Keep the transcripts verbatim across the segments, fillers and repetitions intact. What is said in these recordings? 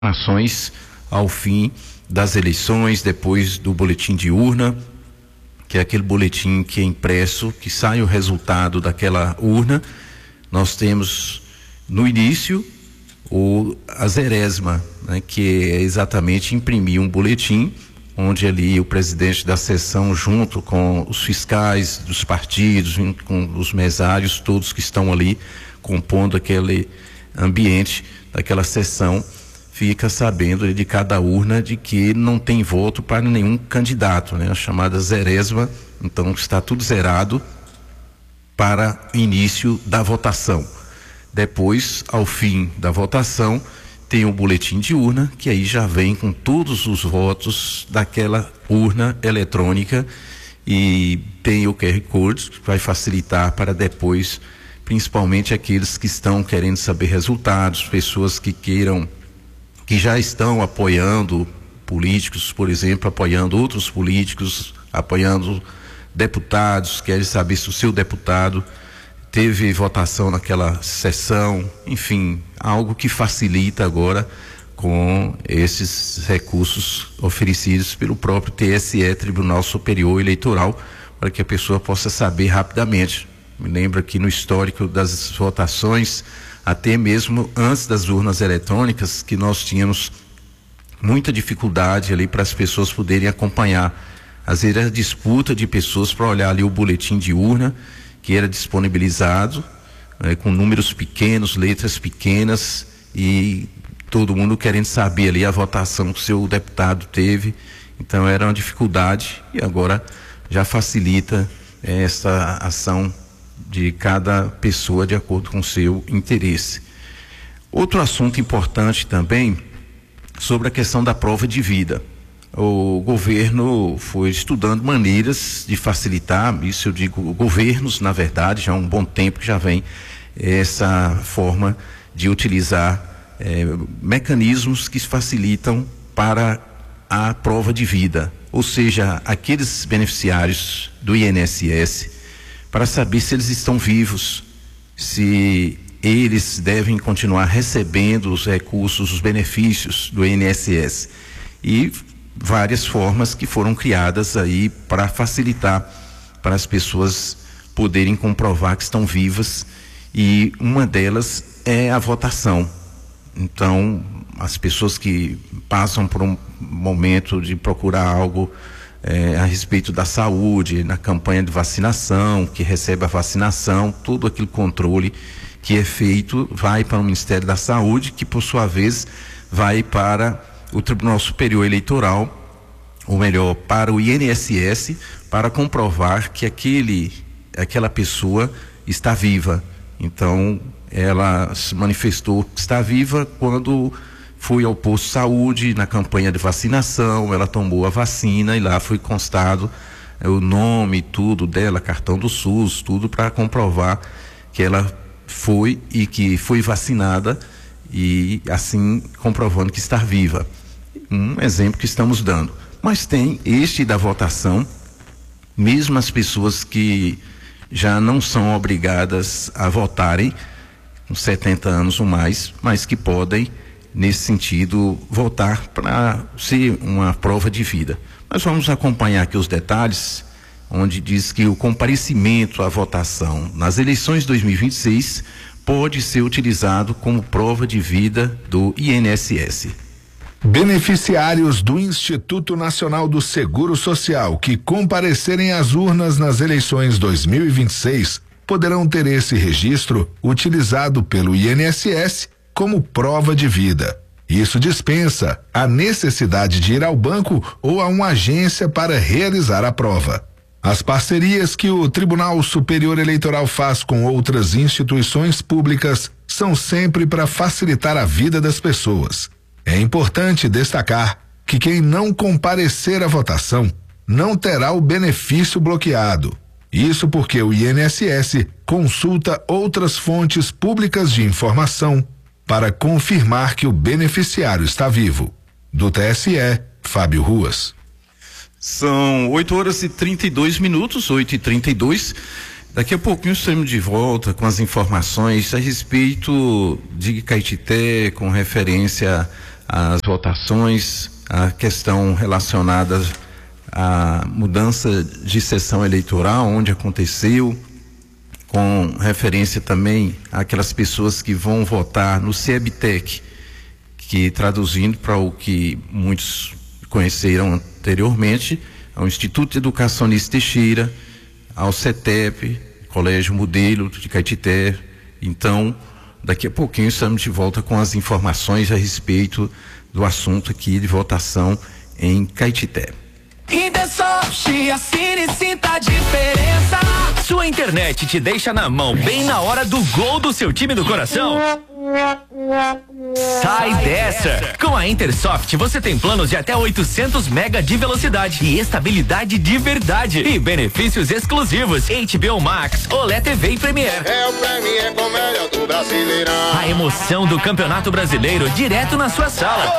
ações ao fim das eleições, depois do boletim de urna, que é aquele boletim que é impresso, que sai o resultado daquela urna. Nós temos no início o a zerésima, né, que é exatamente imprimir um boletim onde ali o presidente da sessão, junto com os fiscais dos partidos, junto com os mesários, todos que estão ali compondo aquele ambiente daquela sessão, fica sabendo de cada urna de que não tem voto para nenhum candidato, né? A chamada zerésima. Então está tudo zerado para o início da votação. Depois, ao fim da votação, tem o boletim de urna, que aí já vem com todos os votos daquela urna eletrônica, e tem o Q R Code, que vai facilitar para depois, principalmente aqueles que estão querendo saber resultados, pessoas que queiram, que já estão apoiando políticos, por exemplo, apoiando outros políticos, apoiando deputados, querem saber se o seu deputado teve votação naquela sessão, enfim, algo que facilita agora com esses recursos oferecidos pelo próprio T S E, Tribunal Superior Eleitoral, para que a pessoa possa saber rapidamente. Me lembro aqui no histórico das votações, até mesmo antes das urnas eletrônicas, que nós tínhamos muita dificuldade ali para as pessoas poderem acompanhar. Às vezes era disputa de pessoas para olhar ali o boletim de urna, que era disponibilizado, né, com números pequenos, letras pequenas, e todo mundo querendo saber ali a votação que o seu deputado teve. Então era uma dificuldade, e agora já facilita eh, essa ação de cada pessoa de acordo com o seu interesse. Outro assunto importante também sobre a questão da prova de vida. O governo foi estudando maneiras de facilitar, isso eu digo governos, na verdade, já há um bom tempo que já vem essa forma de utilizar eh, mecanismos que facilitam para a prova de vida, ou seja, aqueles beneficiários do I N S S, para saber se eles estão vivos, se eles devem continuar recebendo os recursos, os benefícios do I N S S, e várias formas que foram criadas aí para facilitar para as pessoas poderem comprovar que estão vivas, e uma delas é a votação. Então, as pessoas que passam por um momento de procurar algo eh, a respeito da saúde, na campanha de vacinação, que recebe a vacinação, todo aquele controle que é feito vai para o Ministério da Saúde, que por sua vez vai para o Tribunal Superior Eleitoral, ou melhor, para o I N S S, para comprovar que aquele, aquela pessoa está viva. Então, ela se manifestou que está viva quando foi ao posto de saúde, na campanha de vacinação, ela tomou a vacina e lá foi constado é, o nome, tudo dela, cartão do SUS, tudo para comprovar que ela foi e que foi vacinada, e assim comprovando que está viva. Um exemplo que estamos dando. Mas tem este da votação, mesmo as pessoas que já não são obrigadas a votarem, com setenta anos ou mais, mas que podem, nesse sentido, votar para ser uma prova de vida. Nós vamos acompanhar aqui os detalhes, onde diz que o comparecimento à votação nas eleições de dois mil e vinte e seis pode ser utilizado como prova de vida do I N S S. Beneficiários do Instituto Nacional do Seguro Social que comparecerem às urnas nas eleições dois mil e vinte e seis poderão ter esse registro utilizado pelo I N S S como prova de vida. Isso dispensa a necessidade de ir ao banco ou a uma agência para realizar a prova. As parcerias que o Tribunal Superior Eleitoral faz com outras instituições públicas são sempre para facilitar a vida das pessoas. É importante destacar que quem não comparecer à votação não terá o benefício bloqueado. Isso porque o I N S S consulta outras fontes públicas de informação para confirmar que o beneficiário está vivo. Do T S E, Fábio Ruas. São oito horas e trinta e dois minutos, oito e trinta e dois. Daqui a pouquinho estaremos de volta com as informações a respeito de Caetité, com referência as votações, a questão relacionada à mudança de sessão eleitoral, onde aconteceu, com referência também àquelas pessoas que vão votar no CEBTEC, que traduzindo para o que muitos conheceram anteriormente, ao Instituto Educacionista Teixeira, ao CETEP, Colégio Modelo de Caetité. Então, daqui a pouquinho estamos de volta com as informações a respeito do assunto aqui de votação em Caetité. Intersoft, assine e sinta a diferença. Sua internet te deixa na mão bem na hora do gol do seu time do coração? Sai dessa! Com a Intersoft você tem planos de até oitocentos mega de velocidade e estabilidade de verdade e benefícios exclusivos. H B O Max, Olé T V e Premiere. É o Premiere com o melhor do Brasileirão. A emoção do Campeonato Brasileiro direto na sua sala.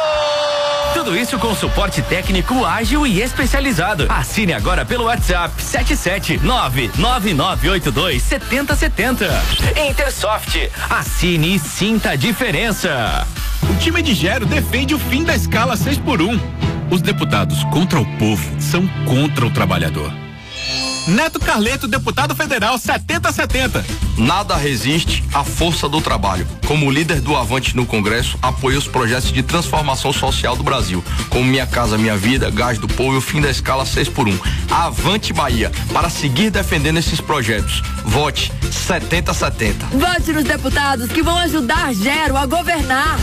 Tudo isso com suporte técnico ágil e especializado. Assine agora pelo WhatsApp sete sete nove nove nove oito dois sete zero sete zero. Intersoft, assine e sinta a diferença. O time de Gero defende o fim da escala seis por um. Os deputados contra o povo são contra o trabalhador. Neto Carleto, deputado federal setenta setenta. Nada resiste à força do trabalho. Como líder do Avante no Congresso, apoio os projetos de transformação social do Brasil, como Minha Casa Minha Vida, Gás do Povo e o fim da escala seis por um. Avante Bahia, para seguir defendendo esses projetos. Vote setenta setenta. Vote nos deputados que vão ajudar Gero a governar.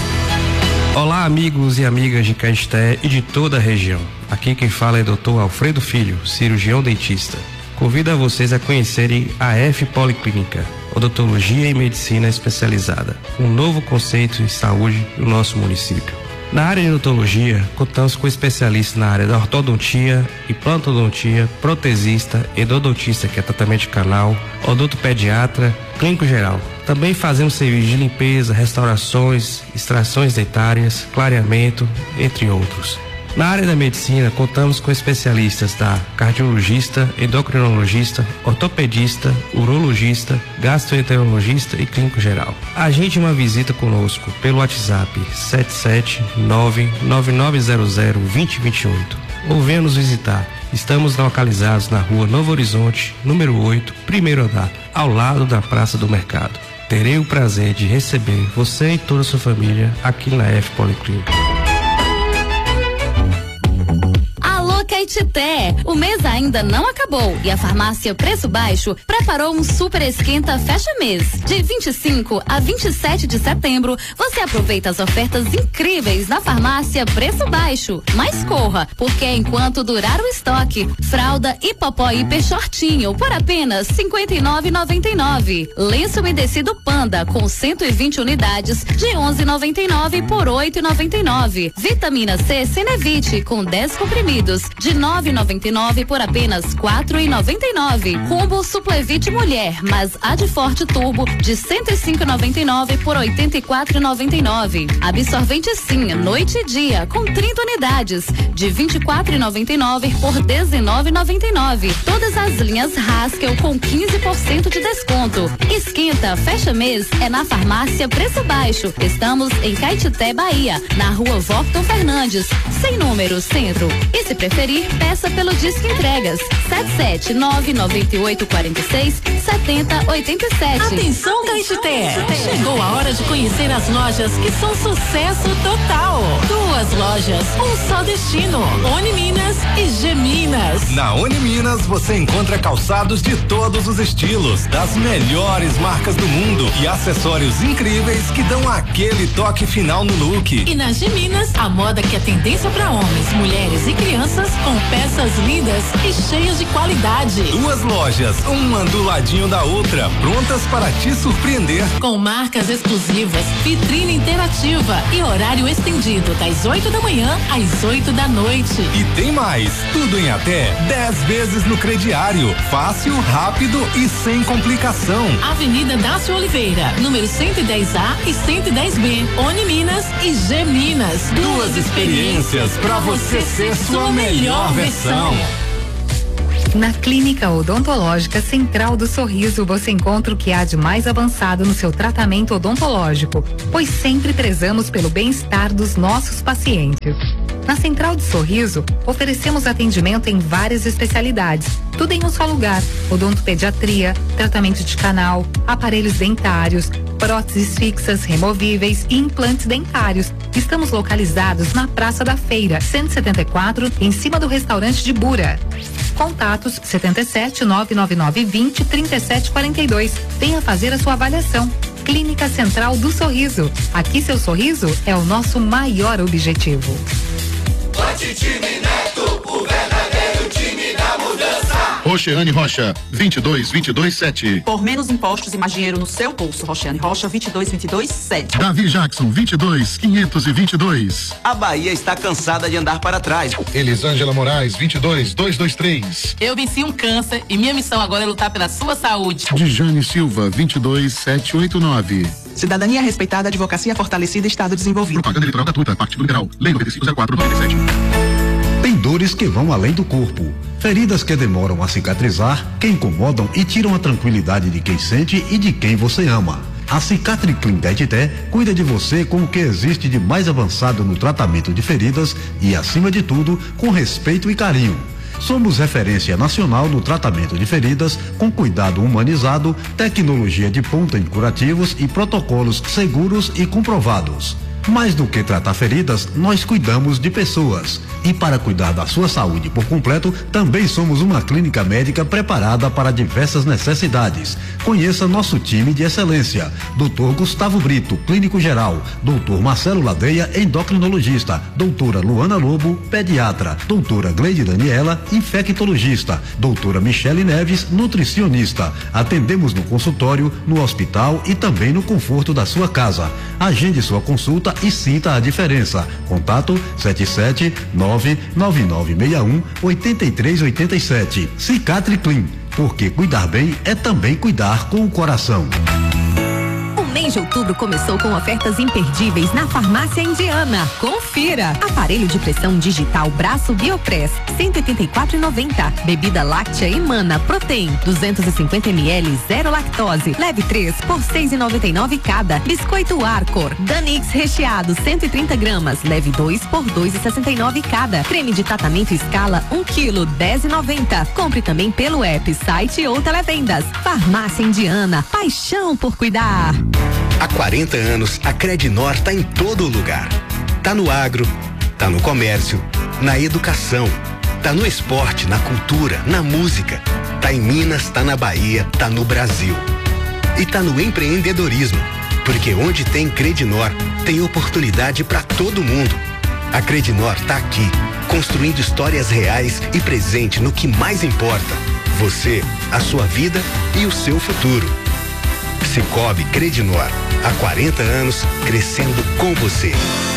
Olá, amigos e amigas de Caetité e de toda a região. Aqui quem fala é doutor Alfredo Filho, cirurgião dentista. Convido a vocês a conhecerem a F Policlínica, odontologia e medicina especializada, um novo conceito em saúde no nosso município. Na área de odontologia, contamos com especialistas na área da ortodontia, implantodontia, protesista, endodontista, que é tratamento de canal, odontopediatra, clínico geral. Também fazemos serviços de limpeza, restaurações, extrações dentárias, clareamento, entre outros. Na área da medicina, contamos com especialistas da cardiologista, endocrinologista, ortopedista, urologista, gastroenterologista e clínico geral. Agende uma visita conosco pelo WhatsApp sete sete nove nove nove zero zero dois zero dois oito ou venha nos visitar. Estamos localizados na rua Novo Horizonte, número oito, primeiro andar, ao lado da Praça do Mercado. Terei o prazer de receber você e toda a sua família aqui na F Policlínica. Caetité, o mês ainda não acabou e a farmácia Preço Baixo preparou um super esquenta fecha mês. De vinte e cinco a vinte e sete de setembro, você aproveita as ofertas incríveis na farmácia Preço Baixo. Mas corra, porque é enquanto durar o estoque. Fralda e popó hiper shortinho por apenas cinquenta e nove reais e noventa e nove centavos. Lenço umedecido Panda com cento e vinte unidades de onze reais e noventa e nove centavos por oito reais e noventa e nove centavos. Vitamina C Cenevite com dez comprimidos de nove reais e noventa e nove centavos por apenas quatro reais e noventa e nove centavos. Combo Suplevite Mulher, mas Adforte Turbo de cento e cinco reais e noventa e nove centavos por oitenta e quatro reais e noventa e nove centavos. Absorvente Sim, noite e dia, com trinta unidades de vinte e quatro reais e noventa e nove centavos por dezenove reais e noventa e nove centavos. Todas as linhas Haskell com quinze por cento de desconto. Esquenta, fecha mês é na farmácia Preço Baixo. Estamos em Caetité, Bahia, na rua Vocton Fernandes, sem número, centro. E se preferir, peça pelo Disque Entregas sete sete nove nove oito quatro seis sete zero oito sete. Atenção, Caetité! Chegou a hora de conhecer as lojas que são sucesso total. Duas lojas, um só destino. Oni Minas e G Minas. Na Oni Minas você encontra calçados de todos os estilos, das melhores marcas do mundo e acessórios incríveis que dão aquele toque final no look. E na G Minas, a moda que é tendência para homens, mulheres e crianças com peças lindas e cheias de qualidade. Duas lojas, uma do ladinho da outra, prontas para te surpreender. Com marcas exclusivas, vitrine interativa e horário estendido das oito da manhã às oito da noite. E tem mais, tudo em até dez vezes no crediário. Fácil, rápido e sem complicação. Avenida Dácio Oliveira, número cento e dez A e cento e dez B. Oni Minas e G Minas. Duas experiências para você ser sua melhor versão. Na Clínica Odontológica Central do Sorriso você encontra o que há de mais avançado no seu tratamento odontológico, pois sempre prezamos pelo bem-estar dos nossos pacientes. Na Central do Sorriso, oferecemos atendimento em várias especialidades, tudo em um só lugar: odontopediatria, tratamento de canal, aparelhos dentários, próteses fixas, removíveis e implantes dentários. Estamos localizados na Praça da Feira, cento e setenta e quatro, em cima do restaurante de Bura. Contatos setenta e sete, nove nove nove, vinte, trinta e sete quarenta e dois. Venha fazer a sua avaliação. Clínica Central do Sorriso. Aqui seu sorriso é o nosso maior objetivo. Forte time Neto, o verdadeiro time da mudança. Roxeane Rocha, vinte e dois, vinte e dois, sete. Por menos impostos e mais dinheiro no seu bolso. Roxeane Rocha, vinte e dois, vinte e dois, sete. Davi Jackson, vinte e dois, quinhentos e vinte e dois. A Bahia está cansada de andar para trás. Elisângela Moraes, vinte e dois, duzentos e vinte e três. Eu venci um câncer e minha missão agora é lutar pela sua saúde. Dijane Silva, vinte e dois, setecentos e oitenta e nove. Cidadania respeitada, advocacia fortalecida, Estado desenvolvido. Propaganda eleitoral gratuita, Partido Liberal, Lei noventa e cinco zero quatro, noventa e sete. Tem dores que vão além do corpo, feridas que demoram a cicatrizar, que incomodam e tiram a tranquilidade de quem sente e de quem você ama. A Cicatriclin Tete cuida de você com o que existe de mais avançado no tratamento de feridas e, acima de tudo, com respeito e carinho. Somos referência nacional no tratamento de feridas com cuidado humanizado, tecnologia de ponta em curativos e protocolos seguros e comprovados. Mais do que tratar feridas, nós cuidamos de pessoas. E para cuidar da sua saúde por completo, também somos uma clínica médica preparada para diversas necessidades. Conheça nosso time de excelência: doutor Gustavo Brito, clínico geral; doutor Marcelo Ladeia, endocrinologista; doutora Luana Lobo, pediatra; doutora Gleide Daniela, infectologista; doutora Michele Neves, nutricionista. Atendemos no consultório, no hospital e também no conforto da sua casa. Agende sua consulta e sinta a diferença. Contato sete sete nove nove nove seis um oito três oito sete. Cicatriclin, porque cuidar bem é também cuidar com o coração. O mês de outubro começou com ofertas imperdíveis na Farmácia Indiana. Confira! Aparelho de pressão digital Braço Biopress, cento e oitenta e quatro reais e noventa centavos. Bebida láctea Emana Protein, duzentos e cinquenta mililitros, zero lactose. Leve três por seis reais e noventa e nove centavos cada. Biscoito Arcor Danix recheado, cento e trinta gramas. Leve dois por dois reais e sessenta e nove centavos cada. Creme de tratamento Escala um quilo, dez reais e noventa centavos. Compre também pelo app, site ou televendas. Farmácia Indiana, paixão por cuidar. Há quarenta anos, a Credinor tá em todo lugar. Tá no agro, tá no comércio, na educação, tá no esporte, na cultura, na música. Tá em Minas, tá na Bahia, tá no Brasil. E tá no empreendedorismo, porque onde tem Credinor, tem oportunidade para todo mundo. A Credinor tá aqui, construindo histórias reais e presente no que mais importa: você, a sua vida e o seu futuro. Cicobi Credinor, há quarenta anos, crescendo com você.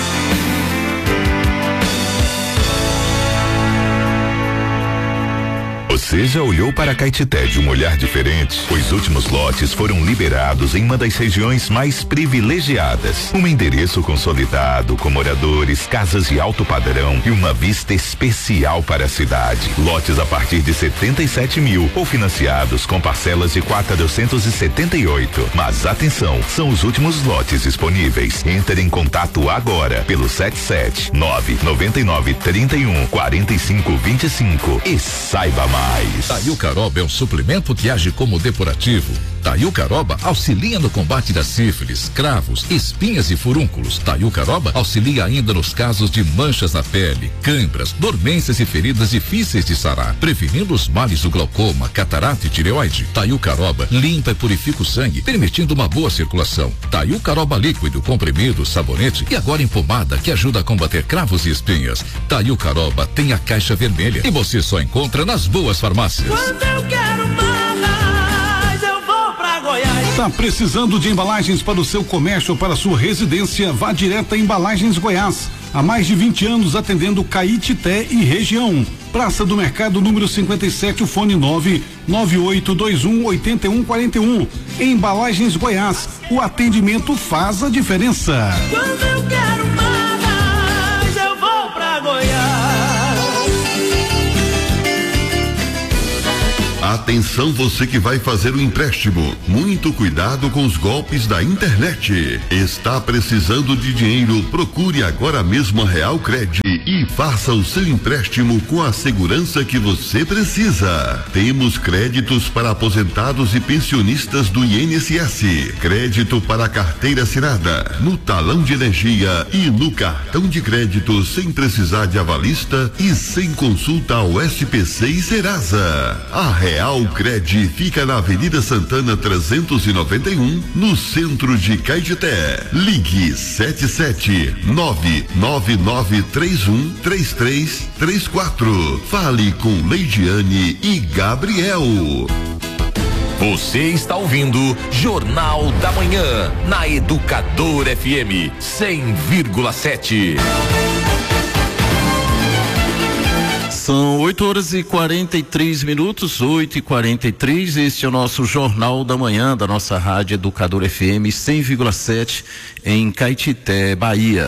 Você já olhou para a Caetité de um olhar diferente? Os últimos lotes foram liberados em uma das regiões mais privilegiadas. Um endereço consolidado, com moradores, casas de alto padrão e uma vista especial para a cidade. Lotes a partir de setenta e sete mil ou financiados com parcelas de quatrocentos e setenta e oito. Mas atenção, são os últimos lotes disponíveis. Entre em contato agora pelo sete sete nove nove nove três um quatro cinco dois cinco e saiba mais. Taiucaroba é um suplemento que age como depurativo. Taiucaroba auxilia no combate da sífilis, cravos, espinhas e furúnculos. Taiucaroba auxilia ainda nos casos de manchas na pele, câimbras, dormências e feridas difíceis de sarar, prevenindo os males do glaucoma, catarata e tireoide. Taiucaroba limpa e purifica o sangue, permitindo uma boa circulação. Taiucaroba líquido, comprimido, sabonete e agora em pomada, que ajuda a combater cravos e espinhas. Taiucaroba tem a caixa vermelha e você só encontra nas boas farmácias. Quando eu quero mais, eu vou pra Goiás. Tá precisando de embalagens para o seu comércio ou para a sua residência? Vá direto a Embalagens Goiás. Há mais de vinte anos atendendo Caetité e região. Praça do Mercado, número cinquenta e sete, o fone nove nove oito dois um oito um quatro um. Embalagens Goiás, o atendimento faz a diferença. Quando eu quero mais, eu vou pra Goiás. Atenção você que vai fazer o empréstimo. Muito cuidado com os golpes da internet. Está precisando de dinheiro? Procure agora mesmo a Real Cred e faça o seu empréstimo com a segurança que você precisa. Temos créditos para aposentados e pensionistas do I N S S, crédito para a carteira assinada, no talão de energia e no cartão de crédito sem precisar de avalista e sem consulta ao S P C e Serasa. A Real Cred fica na Avenida Santana trezentos e noventa e um, no centro de Caetité. Ligue sete sete nove nove nove três um três três três quatro. Fale com Leidiane e Gabriel. Você está ouvindo Jornal da Manhã na Educador F M cem vírgula sete. São oito horas e quarenta e três minutos, oito e quarenta e três. Este é o nosso Jornal da Manhã da nossa rádio Educador F M cem vírgula sete em Caetité, Bahia.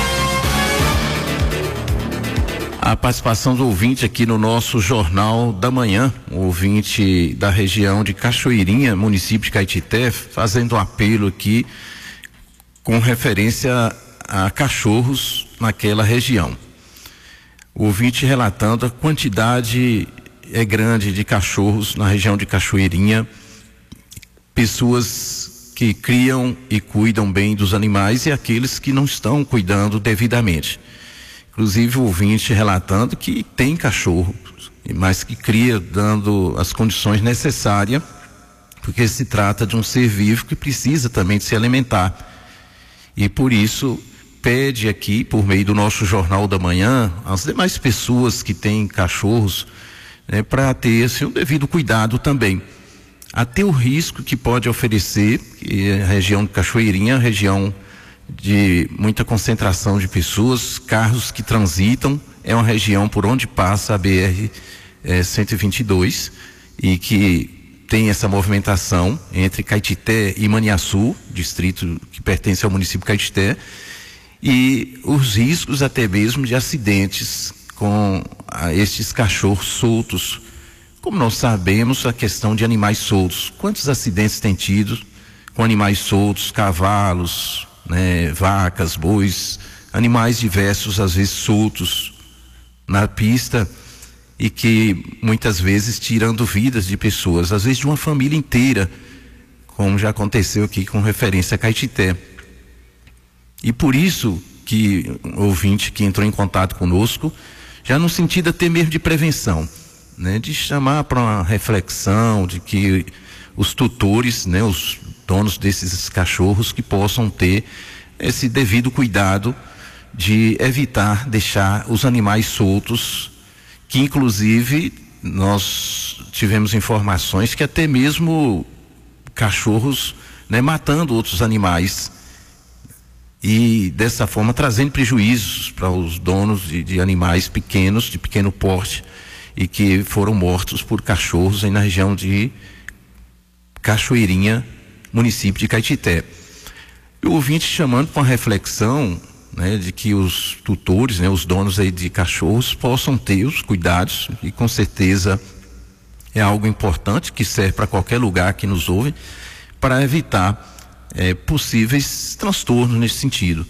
A participação do ouvinte aqui no nosso Jornal da Manhã, o ouvinte da região de Cachoeirinha, município de Caetité, fazendo um apelo aqui com referência a cachorros naquela região. O ouvinte relatando a quantidade é grande de cachorros na região de Cachoeirinha, pessoas que criam e cuidam bem dos animais e aqueles que não estão cuidando devidamente. Inclusive o ouvinte relatando que tem cachorro, mas que cria dando as condições necessárias, porque se trata de um ser vivo que precisa também de se alimentar. E por isso pede aqui, por meio do nosso Jornal da Manhã, às demais pessoas que têm cachorros, né, para ter assim, um devido cuidado também. Até o risco que pode oferecer, que a região de Cachoeirinha, a região de muita concentração de pessoas, carros que transitam, é uma região por onde passa a B R eh, cento e vinte e dois e que tem essa movimentação entre Caetité e Maniaçu, distrito que pertence ao município de Caetité, e os riscos até mesmo de acidentes com ah, estes cachorros soltos. Como nós sabemos, a questão de animais soltos, quantos acidentes tem tido com animais soltos, cavalos, né, vacas, bois, animais diversos, às vezes soltos na pista e que muitas vezes tirando vidas de pessoas, às vezes de uma família inteira, como já aconteceu aqui com referência a Caetité. E por isso que o ouvinte que entrou em contato conosco, já no sentido até mesmo de prevenção, né, de chamar para uma reflexão, de que os tutores, né, os donos desses cachorros que possam ter esse devido cuidado de evitar deixar os animais soltos, que inclusive nós tivemos informações que até mesmo cachorros, né, matando outros animais e dessa forma trazendo prejuízos para os donos de, de animais pequenos, de pequeno porte, e que foram mortos por cachorros aí na região de Cachoeirinha, município de Caetité. E o ouvinte chamando para uma reflexão, né, de que os tutores, né, os donos aí de cachorros possam ter os cuidados, e com certeza é algo importante que serve para qualquer lugar que nos ouve, para evitar é, possíveis transtornos nesse sentido.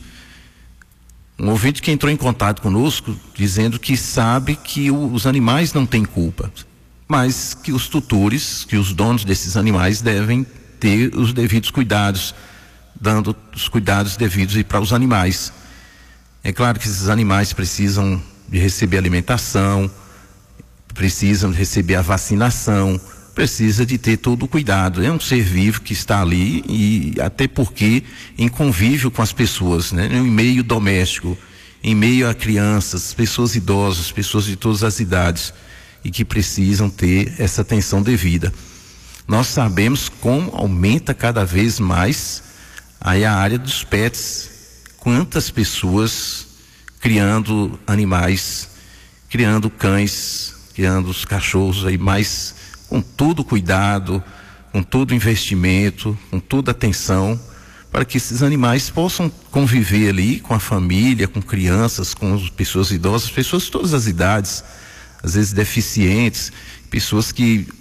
Um ouvinte que entrou em contato conosco dizendo que sabe que o, os animais não têm culpa, mas que os tutores, que os donos desses animais devem ter os devidos cuidados, dando os cuidados devidos para os animais. É claro que esses animais precisam de receber alimentação, precisam de receber a vacinação, precisa de ter todo o cuidado. É um ser vivo que está ali, e até porque em convívio com as pessoas, né? Em meio doméstico, em meio a crianças, pessoas idosas, pessoas de todas as idades, e que precisam ter essa atenção devida. Nós sabemos como aumenta cada vez mais aí a área dos pets, quantas pessoas criando animais, criando cães, criando os cachorros aí mais com todo cuidado, com todo investimento, com toda atenção, para que esses animais possam conviver ali com a família, com crianças, com pessoas idosas, pessoas de todas as idades, às vezes deficientes, pessoas que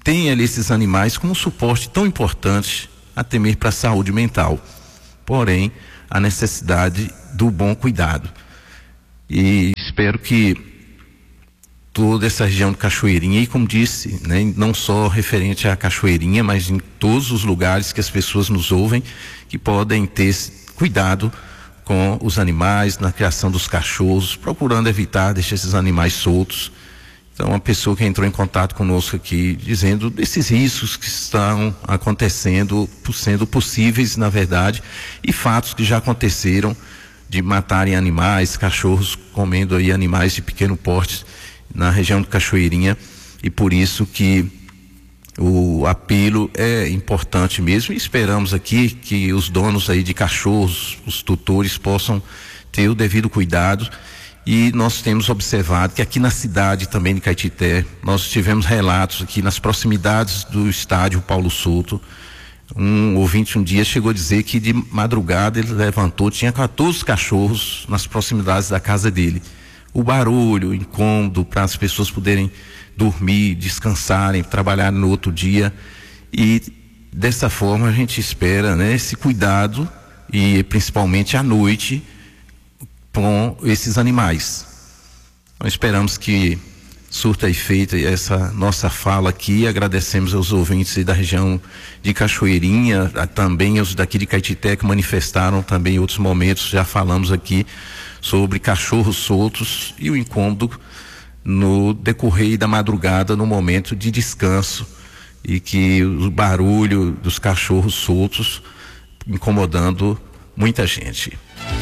tem ali esses animais como um suporte tão importante até mesmo para a saúde mental. Porém, a necessidade do bom cuidado. E espero que toda essa região de Cachoeirinha, e como disse, né, não só referente à Cachoeirinha, mas em todos os lugares que as pessoas nos ouvem, que podem ter esse cuidado com os animais, na criação dos cachorros, procurando evitar deixar esses animais soltos. Então, uma pessoa que entrou em contato conosco aqui, dizendo desses riscos que estão acontecendo, sendo possíveis, na verdade, e fatos que já aconteceram de matarem animais, cachorros comendo aí animais de pequeno porte na região de Cachoeirinha, e por isso que o apelo é importante mesmo, e esperamos aqui que os donos aí de cachorros, os tutores, possam ter o devido cuidado. E nós temos observado que aqui na cidade também de Caetité, nós tivemos relatos aqui nas proximidades do estádio Paulo Souto. Um ouvinte um dia chegou a dizer que de madrugada ele levantou, tinha quatorze cachorros nas proximidades da casa dele. O barulho, o incômodo para as pessoas poderem dormir, descansarem, trabalhar no outro dia. E dessa forma a gente espera, né, esse cuidado, e principalmente à noite, com esses animais. Então, esperamos que surta efeito essa nossa fala aqui. Agradecemos aos ouvintes da região de Cachoeirinha, também os daqui de Caetité que manifestaram também em outros momentos. Já falamos aqui sobre cachorros soltos e o incômodo no decorrer da madrugada, no momento de descanso, e que o barulho dos cachorros soltos incomodando muita gente.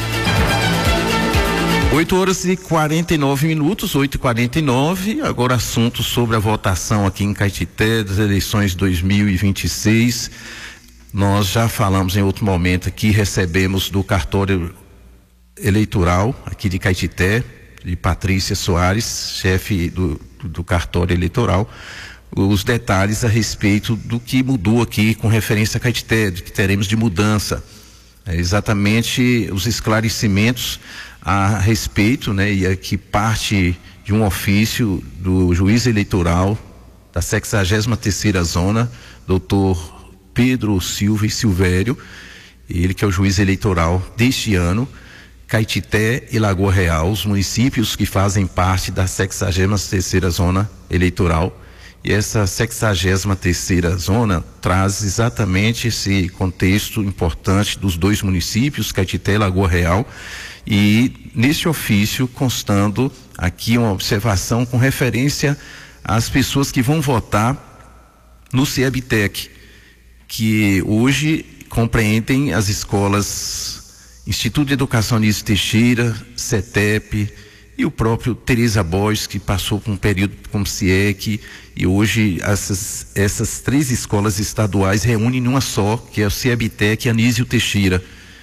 oito horas e quarenta e nove minutos, oito e quarenta e nove. Agora, assunto sobre a votação aqui em Caetité das eleições dois mil e vinte e seis. Nós já falamos em outro momento aqui, recebemos do cartório eleitoral aqui de Caetité, de Patrícia Soares, chefe do, do cartório eleitoral, os detalhes a respeito do que mudou aqui com referência a Caetité, do que teremos de mudança. É exatamente os esclarecimentos a respeito, né, e aqui parte de um ofício do juiz eleitoral da sexagésima terceira zona, doutor Pedro Silva e Silvério, ele que é o juiz eleitoral deste ano, Caetité e Lagoa Real, os municípios que fazem parte da sexagésima terceira zona eleitoral. E essa sexagésima terceira zona traz exatamente esse contexto importante dos dois municípios, Caetité e Lagoa Real, e nesse ofício constando aqui uma observação com referência às pessoas que vão votar no CEBTEC, que hoje compreendem as escolas Instituto de Educação Anísio Teixeira, CETEP e o próprio Teresa Boys, que passou por um período como CIEC, e hoje essas, essas três escolas estaduais reúnem numa só, que é o CEBTEC Anísio Teixeira.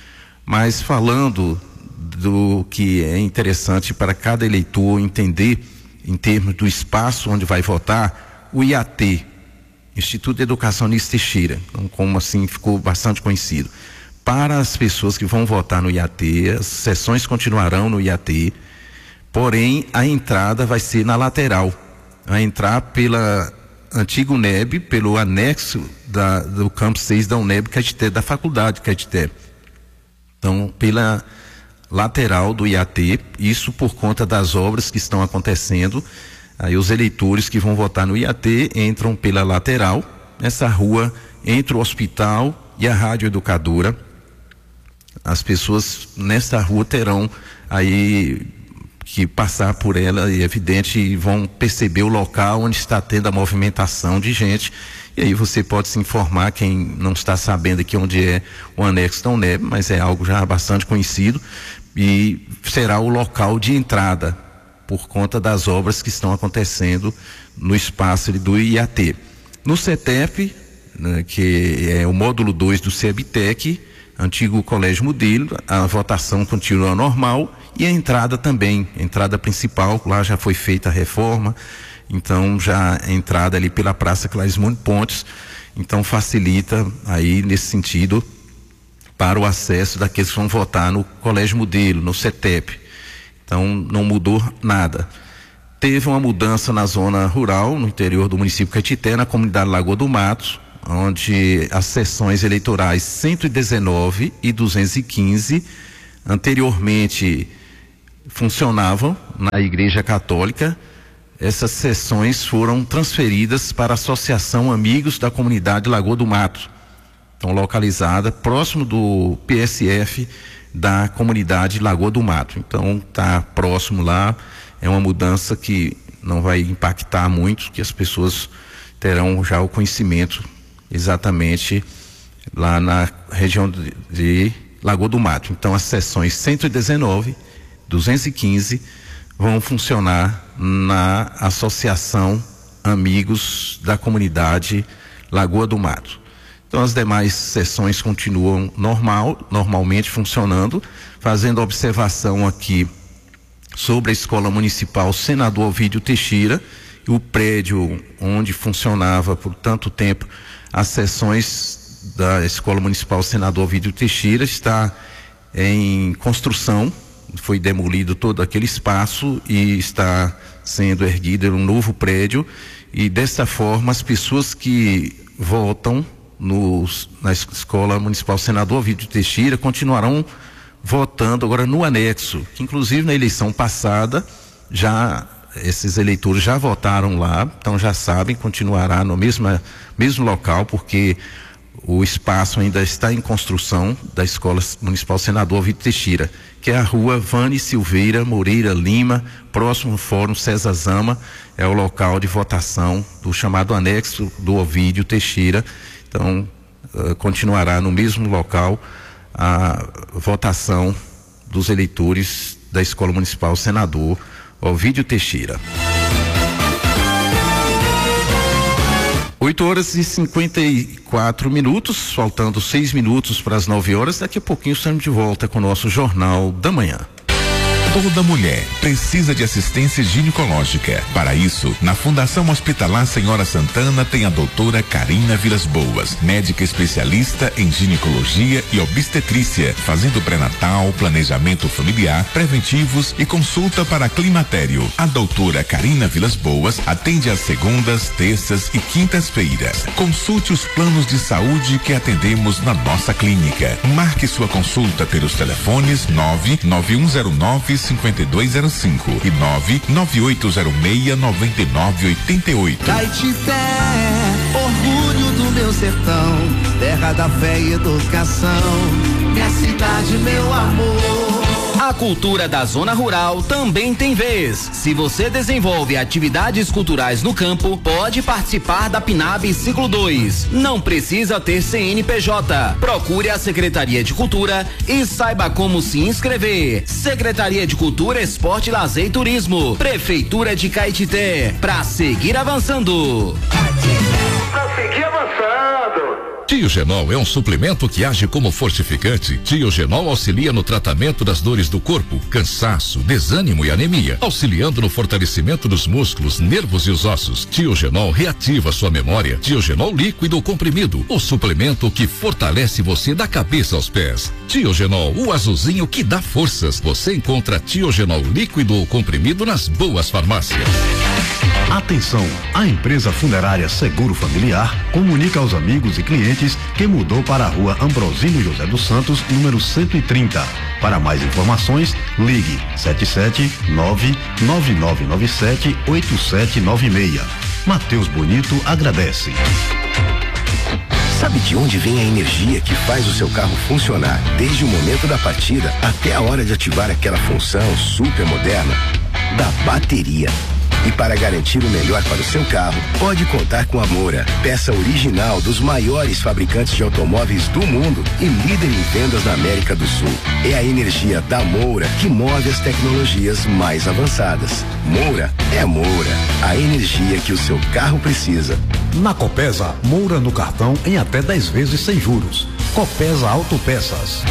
Mas falando do que é interessante para cada eleitor entender em termos do espaço onde vai votar, o I A T, Instituto de Educação Anísio Teixeira, então, como assim ficou bastante conhecido. Para as pessoas que vão votar no I A T, as sessões continuarão no I A T, porém a entrada vai ser na lateral, vai entrar pela antiga UNEB, pelo anexo da, do campo seis da UNEB Caetité, da faculdade Caetité. Então, pela lateral do I A T, isso por conta das obras que estão acontecendo. Aí os eleitores que vão votar no I A T entram pela lateral, nessa rua entre o hospital e a rádio educadora. As pessoas nessa rua terão aí que passar por ela, e é evidente, e vão perceber o local onde está tendo a movimentação de gente. E aí você pode se informar, quem não está sabendo aqui onde é o anexo da UNEB, mas é algo já bastante conhecido, e será o local de entrada por conta das obras que estão acontecendo no espaço do I A T. No CETEP, né, que é o módulo dois do CEBTEC, antigo colégio modelo, a votação continua normal, e a entrada também, a entrada principal, lá já foi feita a reforma, então já a entrada ali pela Praça Clarismone Pontes, então facilita aí nesse sentido para o acesso daqueles que vão votar no colégio modelo, no CETEP. Então não mudou nada. teve uma mudança na zona rural, no interior do município de Caetité, na comunidade Lagoa do Mato, onde as sessões eleitorais cento e dezenove e duzentos e quinze anteriormente funcionavam na Igreja Católica. Essas sessões foram transferidas para a Associação Amigos da Comunidade Lagoa do Mato, então localizada próximo do P S F da comunidade Lagoa do Mato. Então está próximo lá, é uma mudança que não vai impactar muito, que as pessoas terão já o conhecimento exatamente lá na região de, de Lagoa do Mato. Então as sessões cento e dezenove, duzentos e quinze vão funcionar na Associação Amigos da Comunidade Lagoa do Mato. Então as demais sessões continuam normal, normalmente funcionando, fazendo observação aqui sobre a Escola Municipal Senador Ovídio Teixeira, o prédio onde funcionava por tanto tempo as sessões da Escola Municipal Senador Ovídio Teixeira está em construção, foi demolido todo aquele espaço e está sendo erguido um novo prédio, e dessa forma as pessoas que votam nos, na Escola Municipal Senador Ovídio Teixeira continuarão votando agora no anexo, que inclusive na eleição passada já esses eleitores já votaram lá, então já sabem, continuará no mesmo, mesmo local, porque o espaço ainda está em construção da Escola Municipal Senador Ovídio Teixeira, que é a rua Vane Silveira Moreira Lima, próximo ao Fórum César Zama, é o local de votação do chamado anexo do Ovídio Teixeira. Então uh, continuará no mesmo local a votação dos eleitores da Escola Municipal Senador Ovídio Teixeira. oito horas e cinquenta e quatro minutos, faltando seis minutos para as nove horas. Daqui a pouquinho estamos de volta com o nosso Jornal da Manhã. Toda mulher precisa de assistência ginecológica. Para isso, na Fundação Hospitalar Senhora Santana tem a doutora Carina Vilas Boas, médica especialista em ginecologia e obstetrícia, fazendo pré-natal, planejamento familiar, preventivos e consulta para climatério. A doutora Carina Vilas Boas atende às segundas, terças e quintas-feiras. Consulte os planos de saúde que atendemos na nossa clínica. Marque sua consulta pelos telefones nove nove um zero nove cinco dois zero cinco e nove nove oito zero seis nove nove oito oito. Caetité, orgulho do meu sertão, terra da fé e educação, minha cidade, meu amor. A cultura da zona rural também tem vez. Se você desenvolve atividades culturais no campo, pode participar da PNAB Ciclo dois. Não precisa ter C N P J. Procure a Secretaria de Cultura e saiba como se inscrever. Secretaria de Cultura, Esporte, Lazer e Turismo. Prefeitura de Caetité. Pra seguir avançando. Pra seguir avançando. Tiogenol é um suplemento que age como fortificante. Tiogenol auxilia no tratamento das dores do corpo, cansaço, desânimo e anemia, auxiliando no fortalecimento dos músculos, nervos e os ossos. Tiogenol reativa sua memória. Tiogenol líquido ou comprimido, o suplemento que fortalece você da cabeça aos pés. Tiogenol, o azulzinho que dá forças. Você encontra Tiogenol líquido ou comprimido nas boas farmácias. Atenção! A empresa funerária Seguro Familiar comunica aos amigos e clientes que mudou para a rua Ambrosino José dos Santos, número cento e trinta. Para mais informações, ligue sete sete nove nove nove nove sete oito sete nove seis. Matheus Bonito agradece. Sabe de onde vem a energia que faz o seu carro funcionar desde o momento da partida até a hora de ativar aquela função super moderna? Da bateria. E para garantir o melhor para o seu carro, pode contar com a Moura, peça original dos maiores fabricantes de automóveis do mundo e líder em vendas na América do Sul. É a energia da Moura que move as tecnologias mais avançadas. Moura é Moura, a energia que o seu carro precisa. Na Copesa, Moura no cartão em até dez vezes sem juros. Copesa Autopeças.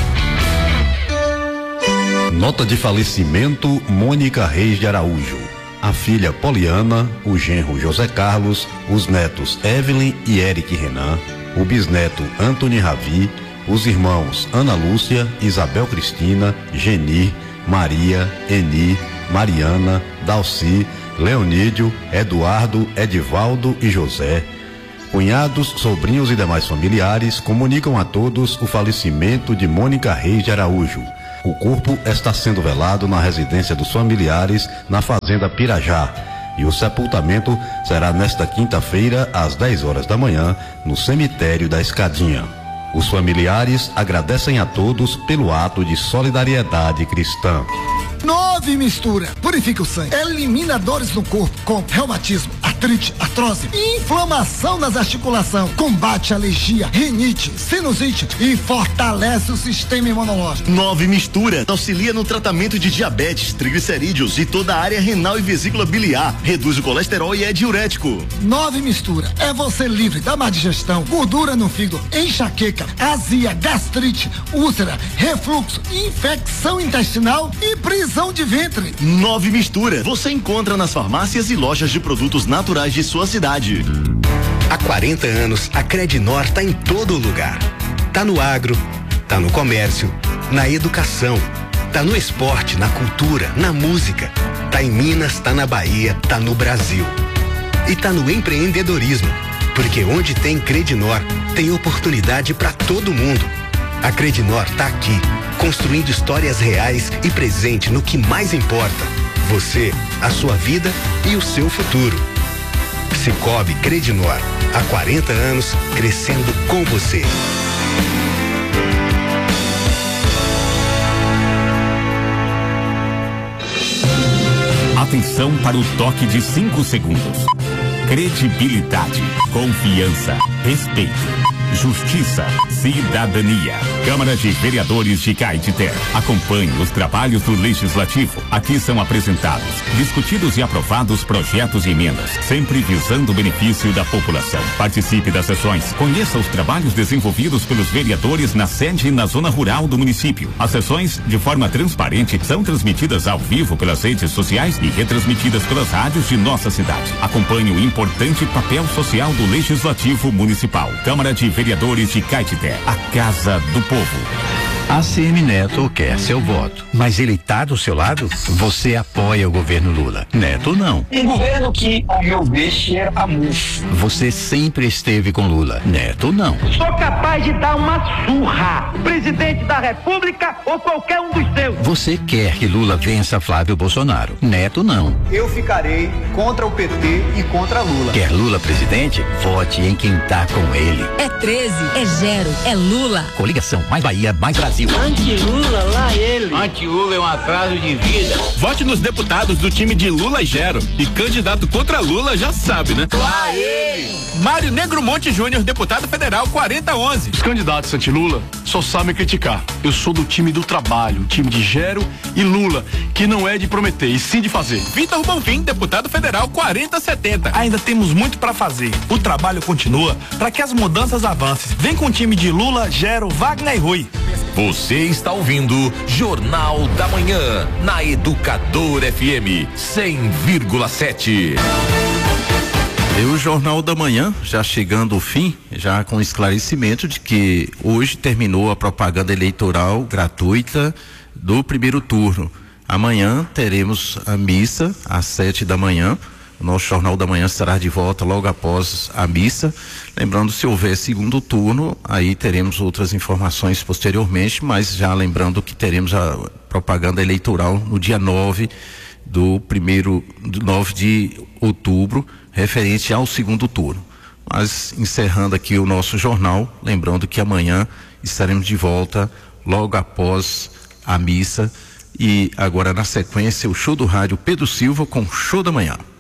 Nota de falecimento: Mônica Reis de Araújo. A filha Poliana, o genro José Carlos, os netos Evelyn e Eric Renan, o bisneto Antony Ravi, os irmãos Ana Lúcia, Isabel Cristina, Geni, Maria, Eni, Mariana, Dalci, Leonídio, Eduardo, Edivaldo e José. Cunhados, sobrinhos e demais familiares comunicam a todos o falecimento de Mônica Reis de Araújo. O corpo está sendo velado na residência dos familiares na fazenda Pirajá e o sepultamento será nesta quinta-feira às dez horas da manhã no cemitério da Escadinha. Os familiares agradecem a todos pelo ato de solidariedade cristã. Nove Mistura. Purifica o sangue. Elimina dores no corpo, como reumatismo, artrite, artrose, inflamação nas articulações. Combate alergia, rinite, sinusite e fortalece o sistema imunológico. Nove Mistura. Auxilia no tratamento de diabetes, triglicerídeos e toda a área renal e vesícula biliar. Reduz o colesterol e é diurético. Nove Mistura. É você livre da má digestão, gordura no fígado, enxaqueca, azia, gastrite, úlcera, refluxo, infecção intestinal e prisão de ventre. Nove Mistura. Você encontra nas farmácias e lojas de produtos naturais de sua cidade. Há quarenta anos, a Credinor tá em todo lugar. Tá no agro, tá no comércio, na educação, tá no esporte, na cultura, na música. Tá em Minas, tá na Bahia, tá no Brasil. E tá no empreendedorismo. Porque onde tem Credinor, tem oportunidade para todo mundo. A Credinor tá aqui, construindo histórias reais e presente no que mais importa: você, a sua vida e o seu futuro. Cicobi Credinor, há quarenta anos, crescendo com você. Atenção para o toque de cinco segundos. Credibilidade, confiança, respeito, justiça, cidadania. Câmara de Vereadores de Caetité. Acompanhe os trabalhos do Legislativo. Aqui são apresentados, discutidos e aprovados projetos e emendas, sempre visando o benefício da população. Participe das sessões, conheça os trabalhos desenvolvidos pelos vereadores na sede e na zona rural do município. As sessões, de forma transparente, são transmitidas ao vivo pelas redes sociais e retransmitidas pelas rádios de nossa cidade. Acompanhe o importante papel social do Legislativo Municipal. Câmara de Vereadores de Caetité, a Casa do Povo. A C M Neto quer seu voto, mas ele tá do seu lado? Você apoia o governo Lula. Neto não. Um governo que, ao meu ver, cheira a murcho. Você sempre esteve com Lula. Neto não. Sou capaz de dar uma surra. Presidente da República ou qualquer um dos seus. Você quer que Lula vença Flávio Bolsonaro. Neto não. Eu ficarei contra o P T e contra Lula. Quer Lula presidente? Vote em quem tá com ele. É treze, é Gero, é Lula. Coligação Mais Bahia, Mais Brasil. Anti-Lula, lá ele. Anti-Lula é um atraso de vida. Vote nos deputados do time de Lula e Gero. E candidato contra Lula já sabe, né? Lá ele. Mário Negro Monte Júnior, deputado federal quarenta onze. Os candidatos anti-Lula só sabem criticar. Eu sou do time do trabalho, time de Gero e Lula, que não é de prometer, e sim de fazer. Vitor Bonfim, deputado federal quarenta setenta. Ainda temos muito para fazer. O trabalho continua para que as mudanças avancem. Vem com o time de Lula, Gero, Wagner e Rui. Você está ouvindo Jornal da Manhã, na Educador F M cem vírgula sete. E o Jornal da Manhã, já chegando ao fim, já com esclarecimento de que hoje terminou a propaganda eleitoral gratuita do primeiro turno. Amanhã teremos a missa às sete da manhã. O nosso Jornal da Manhã estará de volta logo após a missa. Lembrando, se houver segundo turno, aí teremos outras informações posteriormente, mas já lembrando que teremos a propaganda eleitoral no dia nove do primeiro, nove de outubro, referente ao segundo turno. Mas encerrando aqui o nosso jornal, lembrando que amanhã estaremos de volta logo após a missa e agora na sequência o show do rádio Pedro Silva com Show da Manhã.